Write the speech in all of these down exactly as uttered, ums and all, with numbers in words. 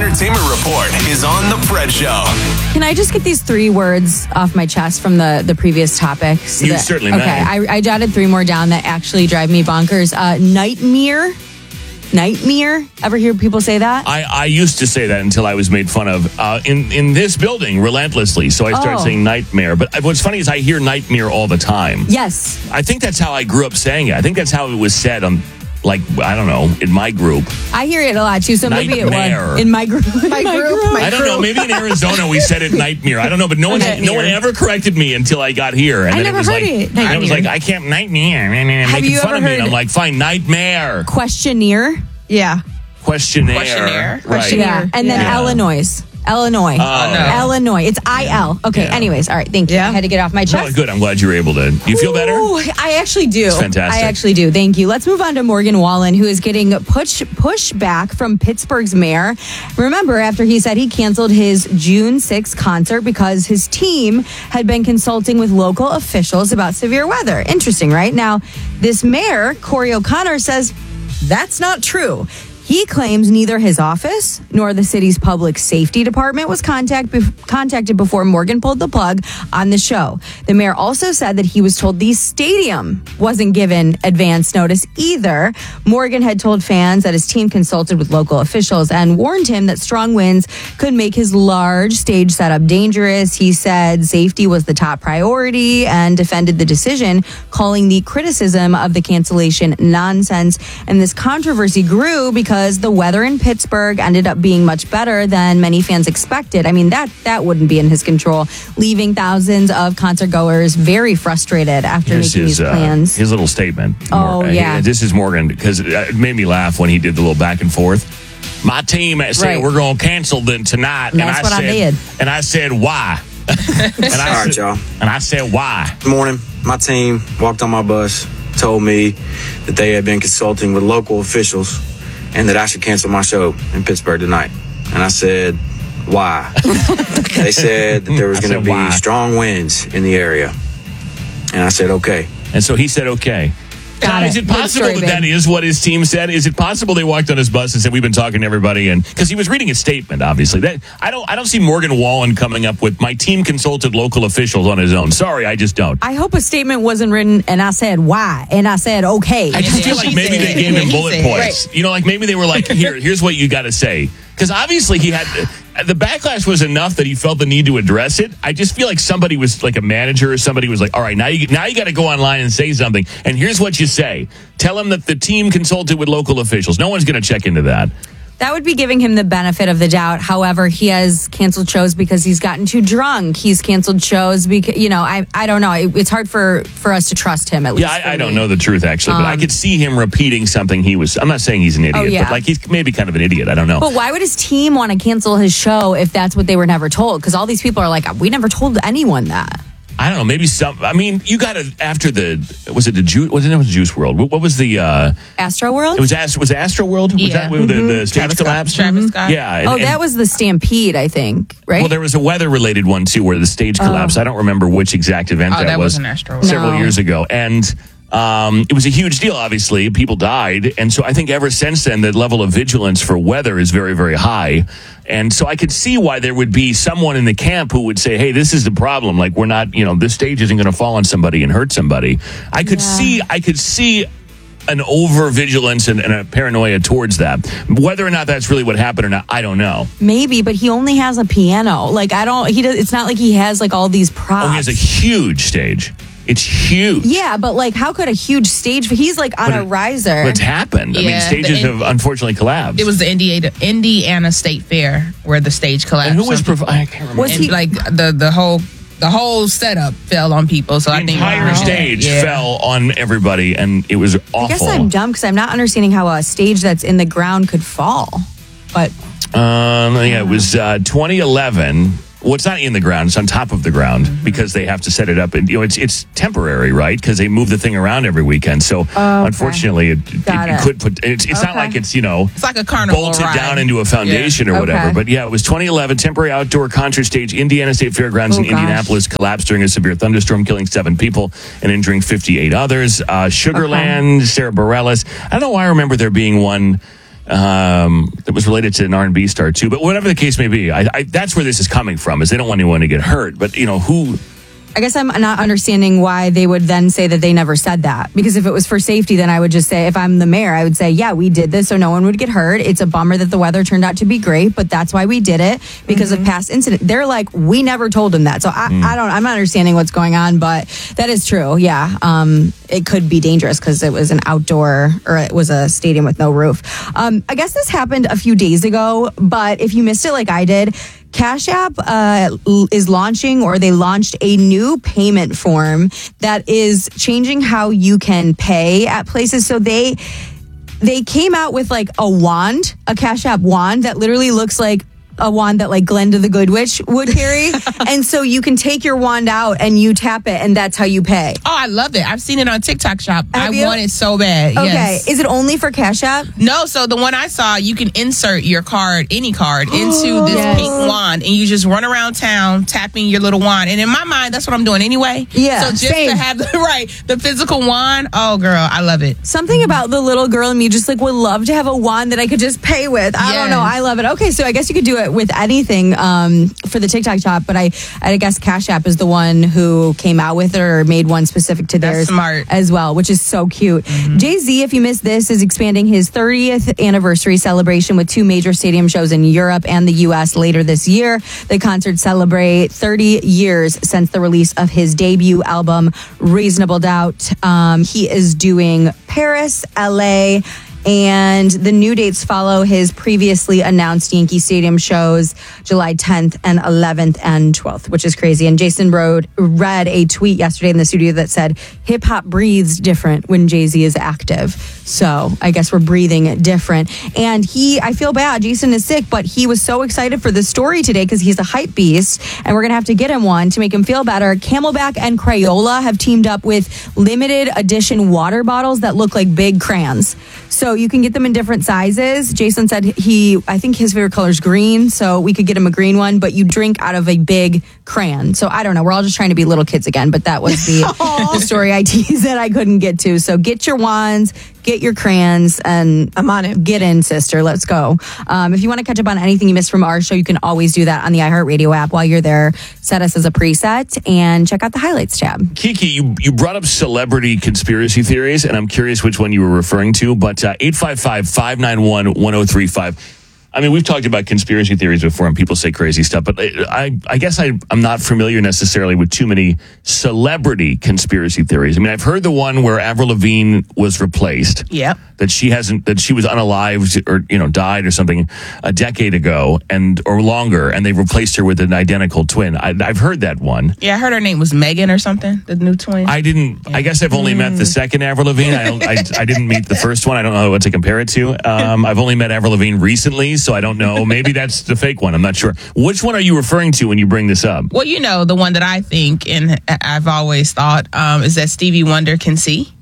Entertainment Report is on The Fred Show. Can I just get these three words off my chest from the, the previous topic? So you that, certainly okay, may. I, I jotted three more down that actually drive me bonkers. Uh, nightmare. Nightmare. Ever hear people say that? I, I used to say that until I was made fun of uh, in, in this building relentlessly. So I started Oh. saying nightmare. But what's funny is I hear nightmare all the time. Yes. I think that's how I grew up saying it. I think that's how it was said on, like, I don't know, in my group. I hear it a lot too, so maybe it Nightmare. was in my group. My group, my I don't know. Maybe in Arizona we said it nightmare. I don't know, but no one, Nightmare. no one ever corrected me until I got here. And I then never it was heard like, it, I was nightmare. like, I can't nightmare. Have Making you fun ever of me. heard- And I'm like, fine, nightmare. Questionnaire. Yeah. Questionnaire. Questionnaire. Right. Questionnaire. Yeah. And then Yeah. Illinois. Illinois. Oh, no. Illinois. It's I L. Okay, Yeah. anyways. All right, thank you. Yeah. I had to get off my chest. Well, good. I'm glad you were able to. Do you feel better? Ooh, I actually do. It's fantastic. I actually do. Thank you. Let's move on to Morgan Wallen, who is getting push pushback from Pittsburgh's mayor. Remember, after he said he canceled his June sixth concert because his team had been consulting with local officials about severe weather. Interesting, right? Now, this mayor, Corey O'Connor, says that's not true. He claims neither his office nor the city's public safety department was contact, bef- contacted before Morgan pulled the plug on the show. The mayor also said that he was told the stadium wasn't given advance notice either. Morgan had told fans that his team consulted with local officials and warned him that strong winds could make his large stage setup dangerous. He said safety was the top priority and defended the decision, calling the criticism of the cancellation nonsense. And this controversy grew because the weather in Pittsburgh ended up being much better than many fans expected. I mean, that that wouldn't be in his control, leaving thousands of concert goers very frustrated after Here's making his, these uh, plans. his little statement. Oh, Mor- yeah. uh, This is Morgan, because it made me laugh when he did the little back and forth. My team said Right. we're going to cancel them tonight. And that's what I said, did. And I said, why? and, I All right, said, y'all. and I said, why? Good morning. My team walked on my bus, told me that they had been consulting with local officials and that I should cancel my show in Pittsburgh tonight. And I said, why? They said that there was I going to said, be why? strong winds in the area. And I said, okay. And so he said, okay. Got Now, it. is it Good possible story, that that babe. is what his team said? Is it possible they walked on his bus and said, we've been talking to everybody? And because he was reading a statement, obviously. That I don't I don't see Morgan Wallen coming up with, my team consulted local officials on his own. Sorry, I just don't. I hope a statement wasn't written and I said why and I said okay. I just feel like maybe they gave him He bullet said. points. You know, like maybe they were like, here, here's what you got to say. Because obviously he had, the backlash was enough that he felt the need to address it. I just feel like somebody was, like a manager or somebody was like, all right, now you now you got to go online and say something. And here's what you say. Tell him that the team consulted with local officials. No one's going to check into that. That would be giving him the benefit of the doubt. However, he has canceled shows because he's gotten too drunk. He's canceled shows because, you know, I I don't know. It, it's hard for, for us to trust him, at least. Yeah, for I, I don't me. know the truth, actually, but I could see him repeating something he was. I'm not saying he's an idiot, Oh, yeah. but like he's maybe kind of an idiot. I don't know. But why would his team want to cancel his show if that's what they were never told? Because all these people are like, we never told anyone that. I don't know. Maybe some. I mean, you got to after the was it the Juice? Was it, it was Juice World? What, what was the? uh Astro World? It was Ast- was it Astro World? Was Yeah. that where the, the stage Travis Scott. collapsed? Travis Scott. Yeah. and- oh, and- that was the Stampede, I think, right? Well, there was a weather-related one too, where the stage collapsed. I don't remember which exact event Oh, that, that was. wasn't Astro World. Several No. years ago, and um, it was a huge deal. Obviously, people died, and so I think ever since then, the level of vigilance for weather is very, very high. And so I could see why there would be someone in the camp who would say, "Hey, this is the problem. Like, we're not, you know, this stage isn't going to fall on somebody and hurt somebody." I could Yeah. see, I could see. An over vigilance and, and a paranoia towards that. Whether or not that's really what happened or not, I don't know. Maybe, but he only has a piano. Like, I don't, he does, it's not like he has like all these props. Oh, he has a huge stage. It's huge. Yeah, but like, how could a huge stage? He's like on But a it- riser. But it's happened. I mean, Yeah, stages the- have unfortunately collapsed. It was the Indiana, Indiana State Fair where the stage collapsed. And who was Some provi- people- I can't remember. Was and he- like the the whole the whole setup fell on people. So the I think entire Wow. stage Yeah. fell on everybody, and it was awful. I guess I'm dumb because I'm not understanding how a stage that's in the ground could fall. But Um, yeah, it was uh, twenty eleven. Well, it's not in the ground; it's on top of the ground Mm-hmm. because they have to set it up, and you know, it's it's temporary, right? Because they move the thing around every weekend. So, Oh, okay. unfortunately, it, it, Got it it. could put. It's, it's not Okay. like it's you know. It's like a carnival bolted ride. down into a foundation or Yeah. whatever. Okay. But yeah, it was twenty eleven temporary outdoor concert stage, Indiana State Fairgrounds Oh, in gosh. Indianapolis collapsed during a severe thunderstorm, killing seven people and injuring fifty-eight others. Uh, Sugarland, Sarah Bareilles. I don't know why I remember there being one. Um, that was related to an R and B star too. But whatever the case may be, I, I, that's where this is coming from. Is they don't want anyone to get hurt. But you know who. I guess I'm not understanding why they would then say that they never said that. Because if it was for safety, then I would just say, if I'm the mayor, I would say, yeah, we did this so no one would get hurt. It's a bummer that the weather turned out to be great, but that's why we did it because mm-hmm. of past incident. They're like, we never told them that. So I, mm. I don't, I'm not understanding what's going on, but that is true. Yeah. Um, it could be dangerous because it was an outdoor or it was a stadium with no roof. Um, I guess this happened a few days ago, but if you missed it like I did, Cash App uh, is launching, or they launched a new payment form that is changing how you can pay at places. So they they came out with like a wand, a Cash App wand that literally looks like a wand that like Glenda the Good Witch would carry. And so you can take your wand out and you tap it and that's how you pay. Oh, I love it. I've seen it on TikTok Shop. Have I you? want it so bad. Okay. Yes. Is it only for Cash App? No. So the one I saw, you can insert your card, any card, into this Yes. pink wand, and you just run around town tapping your little wand. And in my mind, that's what I'm doing anyway. Yeah, So just same. to have the right, the physical wand. Oh, girl, I love it. Something about the little girl in me just like would love to have a wand that I could just pay with. I don't Yes. know. I love it. Okay, so I guess you could do it with anything um, for the TikTok Shop, but I, I guess Cash App is the one who came out with it or made one specific to That's theirs smart. as well, which is so cute. Mm-hmm. Jay-Z, if you missed this, is expanding his thirtieth anniversary celebration with two major stadium shows in Europe and the U S later this year. The concerts celebrate thirty years since the release of his debut album, Reasonable Doubt. Um, he is doing Paris, L A, and the new dates follow his previously announced Yankee Stadium shows July tenth and eleventh and twelfth, which is crazy. And Jason wrote, read a tweet yesterday in the studio that said, hip hop breathes different when Jay-Z is active. So I guess we're breathing different. And he, I feel bad, Jason is sick, but he was so excited for the story today because he's a hype beast and we're going to have to get him one to make him feel better. Camelback and Crayola have teamed up with limited edition water bottles that look like big crayons. So you can get them in different sizes. Jason said he, I think his favorite color is green, so we could get him a green one, but you drink out of a big crayon. So I don't know. We're all just trying to be little kids again, but that was the, the story I teased that I couldn't get to. So get your wands, get your crayons, and I'm on it. Get in, sister. Let's go. Um, if you want to catch up on anything you missed from our show, you can always do that on the iHeartRadio app. While you're there, set us as a preset and check out the highlights tab. Kiki, you, you brought up celebrity conspiracy theories, and I'm curious which one you were referring to, but uh, eight five five, five nine one, one oh three five. I mean, we've talked about conspiracy theories before and people say crazy stuff, but I, I guess I, I'm not familiar necessarily with too many celebrity conspiracy theories. I mean, I've heard the one where Avril Lavigne was replaced. Yep. That she hasn't, that she was unalived or, you know, died or something a decade ago and, or longer, and they replaced her with an identical twin. I, I've heard that one. Yeah, I heard her name was Megan or something, the new twin. I didn't, yeah. I guess I've only mm. met the second Avril Lavigne. I don't, I, I didn't meet the first one. I don't know what to compare it to. Um, I've only met Avril Lavigne recently, so I don't know. Maybe that's the fake one. I'm not sure. Which one are you referring to when you bring this up? Well, you know, the one that I think and I've always thought um, is that Stevie Wonder can see.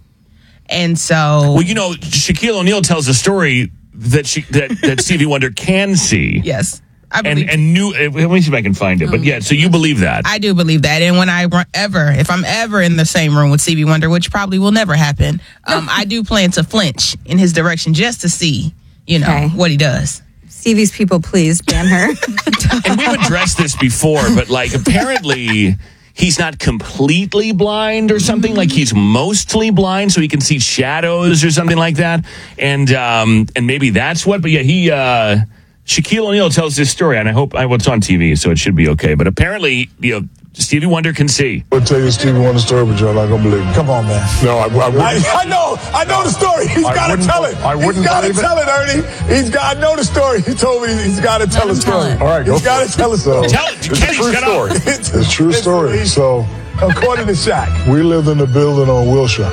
And so, well, you know, Shaquille O'Neal tells a story that she that, that Stevie Wonder can see. Yes, I and believe. and knew. Let me see if I can find it. But yeah, so you believe that? I do believe that. And when I ever, if I'm ever in the same room with Stevie Wonder, which probably will never happen, um, I do plan to flinch in his direction just to see, you know, okay. what he does. Stevie's people, please ban her. And we've addressed this before, but like apparently. He's not completely blind or something, like he's mostly blind, so he can see shadows or something like that. And um, and maybe that's what, but yeah, he, uh, Shaquille O'Neal tells this story, and I hope I, well, it's on T V, so it should be okay. But apparently, you know, Stevie Wonder can see. I'll tell you a Stevie Wonder story, but you're not going to believe it. Come on, man. No, I, I wouldn't. I, I know. I know the story. He's got to tell it. I wouldn't He's got to believe it. tell it, Ernie. He's got. I know the story. He told me he's got to tell a story. All right, go He's got to tell a story. Tell it. It's Kenny, a true shut story. up. It's a true story. So, according to Shaq, we lived in a building on Wilshire.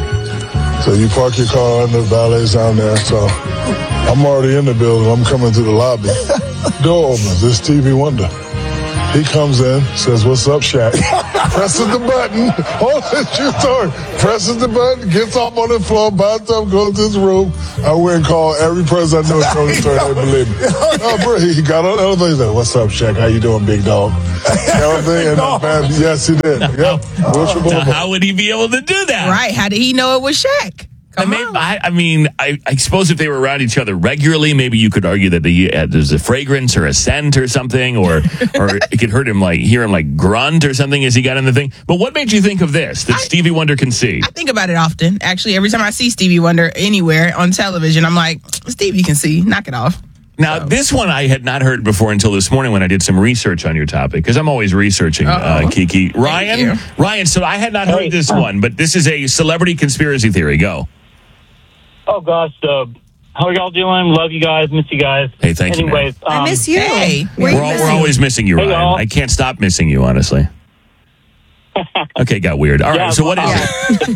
So you park your car and the valet's down there. So I'm already in the building. I'm coming through the lobby. Door opens. It's Stevie Wonder. He comes in, says, "What's up, Shaq?" Presses the button. Hold on, true story. Presses the button, gets up on the floor, bathtub, goes to his room. I went and called every person I knew and told the story. They believe me. Oh, bro, he got on the other thing. He said, "What's up, Shaq? How you doing, big dog?" Everything. And no. Yes, he did. Yep. Now, how would he be able to do that? Right. How did he know it was Shaq? I, mean, I, I mean, I, I suppose if they were around each other regularly, maybe you could argue that the, uh, there's a fragrance or a scent or something, or or it could hurt him, like hear him like grunt or something as he got in the thing. But what made you think of this that I, Stevie Wonder can see? I think about it often. Actually, every time I see Stevie Wonder anywhere on television, I'm like, Stevie can see. Knock it off. Now, so. This one I had not heard before until this morning when I did some research on your topic, because I'm always researching, uh, Kiki. Ryan, Ryan, so I had not heard this one, but this is a celebrity conspiracy theory. Go. Oh, gosh. Uh, how are y'all doing? Love you guys. Miss you guys. Hey, thank Anyways, you, man. Um, I miss you. Hey. We're, we're, all, we're always missing you, Ryan. Hey, I can't stop missing you, honestly. Okay, got weird. All yeah, right, so what is uh, it?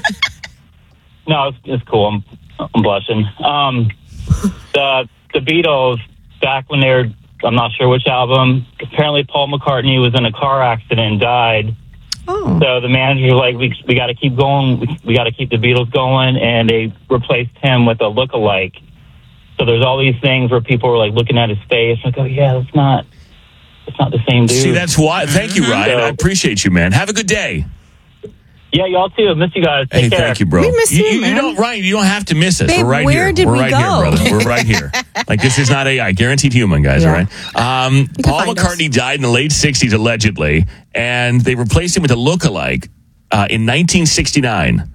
No, it's, it's cool. I'm, I'm blushing. Um, the, the Beatles, back when they were, I'm not sure which album, apparently Paul McCartney was in a car accident and died. Oh. So the manager was like, we we got to keep going. We, we got to keep the Beatles going. And they replaced him with a lookalike. So there's all these things where people were like looking at his face, like, oh, yeah, that's not, that's not the same dude. See, that's why. Thank you, Ryan. So, I appreciate you, man. Have a good day. Yeah, y'all too. Miss you guys. Take hey, care. Thank you, bro. We miss you, you, man. you don't, Ryan, you don't have to miss us. Babe, We're right where here. did We're we right go? here, brother. We're right here. Like, this is not A I. Guaranteed human, guys, yeah. all right? Um, Paul McCartney us. died in the late sixties, allegedly, and they replaced him with a lookalike uh, in nineteen sixty-nine.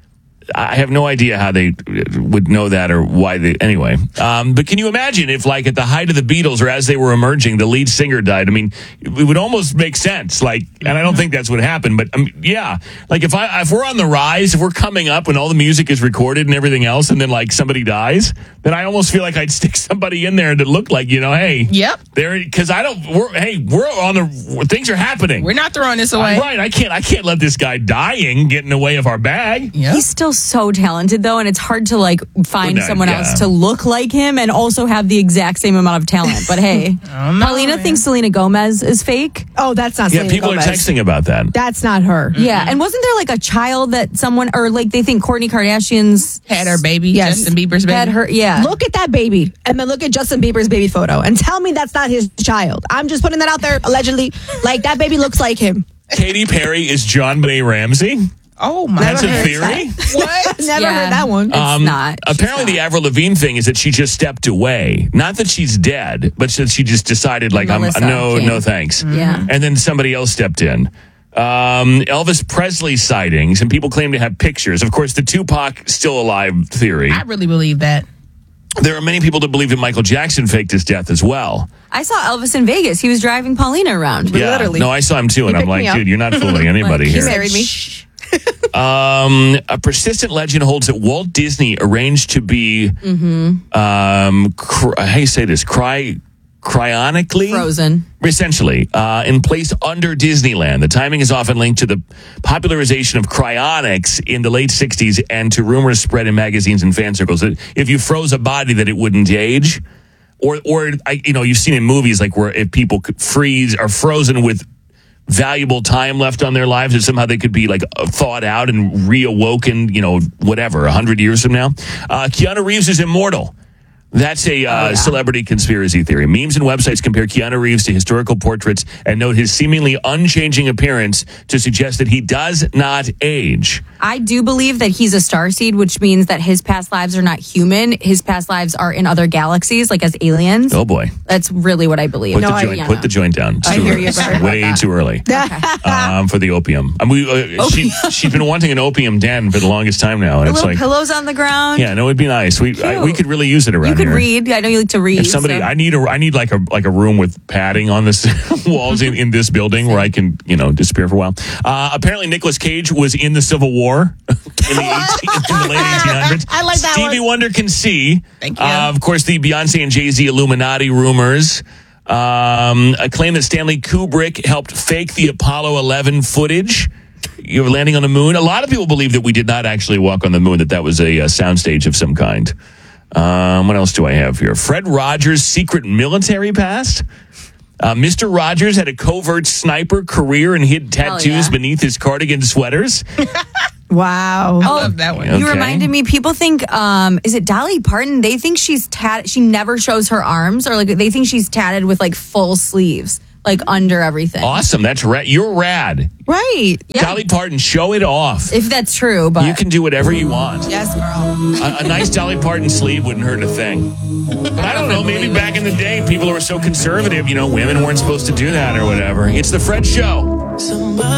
I have no idea how they would know that or why they... Anyway. Um, but can you imagine if, like, at the height of the Beatles or as they were emerging, the lead singer died? I mean, it would almost make sense. Like, and I don't think that's what happened, but, um, yeah. Like, if I if we're on the rise, if we're coming up when all the music is recorded and everything else, and then, like, somebody dies, then I almost feel like I'd stick somebody in there that looked like, you know, hey... Yep. There, because I don't... We're, hey, we're on the... Things are happening. We're not throwing this away. Uh, right. I can't, I can't let this guy dying get in the way of our bag. Yep. He's still so talented though, and it's hard to like find not, someone yeah. else to look like him and also have the exact same amount of talent. But hey, know, Paulina man. thinks Selena Gomez is fake. Oh, that's not Yeah, Selena people Gomez. are texting about that. That's not her. Mm-hmm. Yeah, and wasn't there like a child that someone, or like they think Kourtney Kardashian's had her baby, yes. Justin Bieber's baby. had her, yeah. Look at that baby, and then look at Justin Bieber's baby photo, and tell me that's not his child. I'm just putting that out there, allegedly. Like, that baby looks like him. Katy Perry is John Benet Ramsey. Oh my! That's Never a heard theory. What? Never Yeah. heard that one. It's Um, not. She's Apparently, not. the Avril Lavigne thing is that she just stepped away. Not that she's dead, but that she just decided, like, Melissa I'm no, came. no, thanks. Yeah. And then somebody else stepped in. Um, Elvis Presley sightings, and people claim to have pictures. Of course, the Tupac still alive theory. I really believe that. There are many people that believe that Michael Jackson faked his death as well. I saw Elvis in Vegas. He was driving Paulina around. Yeah, Literally. no, I saw him too, and He I'm picked like, me up. dude, you're not fooling anybody Like, here. he married me. Shh. Um, a persistent legend holds that Walt Disney arranged to be, Mm-hmm. um, cry, how do you say this? Cry, cryonically Frozen. essentially, uh, and placed under Disneyland. The timing is often linked to the popularization of cryonics in the late sixties and to rumors spread in magazines and fan circles that if you froze a body that it wouldn't age. Or, or I, you know, you've seen in movies like where if people could freeze are frozen with valuable time left on their lives, that somehow they could be like thawed out and reawoken, you know, whatever, a hundred years from now. Uh, Keanu Reeves is immortal. That's a uh, Oh, yeah. celebrity conspiracy theory. Memes and websites compare Keanu Reeves to historical portraits and note his seemingly unchanging appearance to suggest that he does not age. I do believe that he's a starseed, which means that his past lives are not human. His past lives are in other galaxies, like as aliens. Oh boy. That's really what I believe. Put, No, the, I- joint, yeah. put the joint down. It's I too hear early. you, It's sorry about way that. too early um, for the opium. I mean, uh, she, she's been wanting an opium den for the longest time now. And The it's little like, pillows on the ground. yeah, no, it'd be nice. We I, we Cute. could really use it around You could here. read. I know you like to read. If somebody, so- I need a, I need like a like a room with padding on the walls in, in this building where I can, you know, disappear for a while. Uh, apparently, Nicolas Cage was in the Civil War in the, eighteen, in the late eighteen hundreds. I like that Stevie one. Wonder can see. Thank you. Uh, of course, the Beyonce and Jay-Z Illuminati rumors. Um, a claim that Stanley Kubrick helped fake the Apollo eleven footage. You were landing on the moon. A lot of people believe that we did not actually walk on the moon, that that was a, a soundstage of some kind. Um, what else do I have here? Fred Rogers' secret military past. Uh, Mister Rogers had a covert sniper career and hid Hell tattoos yeah. beneath his cardigan sweaters. Wow. I love that one. Yeah. You Okay. reminded me. People think, um, is it Dolly Parton? They think she's tat. She never shows her arms, or like they think she's tatted with like full sleeves. like under everything. Awesome. That's rad. You're rad. Right. Yeah. Dolly Parton, show it off. If that's true, but You can do whatever you want. Yes, girl. A, a nice Dolly Parton sleeve wouldn't hurt a thing. But I don't know. Maybe back in the day, people were so conservative, you know, women weren't supposed to do that or whatever. It's the Fred Show.